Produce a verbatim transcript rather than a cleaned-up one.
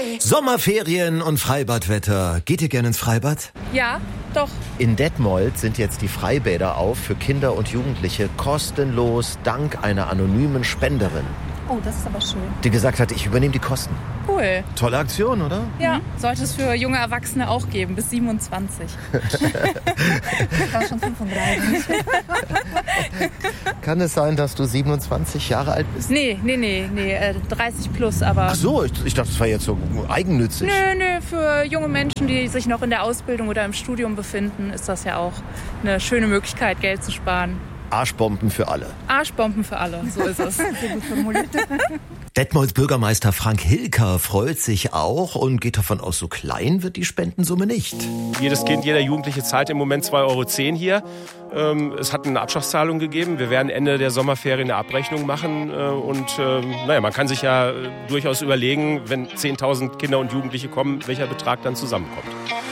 Sommerferien und Freibadwetter. Geht ihr gerne ins Freibad? Ja, doch. In Detmold sind jetzt die Freibäder auf für Kinder und Jugendliche kostenlos dank einer anonymen Spenderin. Oh, das ist aber schön. Die gesagt hat, ich übernehme die Kosten. Cool. Tolle Aktion, oder? Ja, mhm. Sollte es für junge Erwachsene auch geben, bis siebenundzwanzig. Ich war schon fünfunddreißig. Kann es sein, dass du siebenundzwanzig Jahre alt bist? Nee, nee, nee, nee, äh, dreißig plus, aber... Ach so, ich, ich dachte, das war jetzt so eigennützig. Nö, nö, für junge Menschen, die sich noch in der Ausbildung oder im Studium befinden, ist das ja auch eine schöne Möglichkeit, Geld zu sparen. Arschbomben für alle. Arschbomben für alle, so ist es. Sehr gut formuliert. Detmolds Bürgermeister Frank Hilker freut sich auch und geht davon aus, so klein wird die Spendensumme nicht. Jedes Kind, jeder Jugendliche zahlt im Moment zwei Euro zehn hier. Es hat eine Abschlagszahlung gegeben. Wir werden Ende der Sommerferien eine Abrechnung machen. Und naja, man kann sich ja durchaus überlegen, wenn zehntausend Kinder und Jugendliche kommen, welcher Betrag dann zusammenkommt.